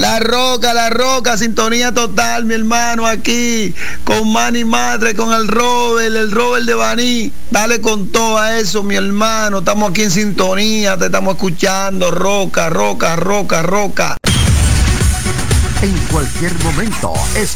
La Roca, sintonía total, mi hermano, aquí, con Manny Matre, con el Robert de Baní. Dale con todo a eso, mi hermano. Estamos aquí en sintonía, te estamos escuchando. Roca. En cualquier momento,